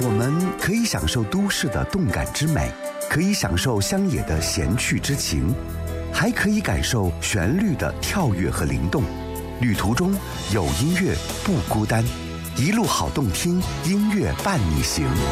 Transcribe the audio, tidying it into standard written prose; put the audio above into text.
我们可以享受都市的动感之美，可以享受乡野的闲趣之情，还可以感受旋律的跳跃和灵动。旅途中有音乐不孤单，一路好动听，音乐伴你行。